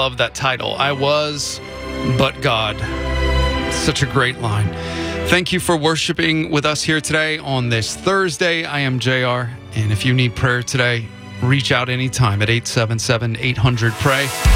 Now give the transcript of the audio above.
love that title. I was, but God. Such a great line. Thank you for worshiping with us here today on this Thursday. I am JR, and if you need prayer today, reach out anytime at 877-800-PRAY.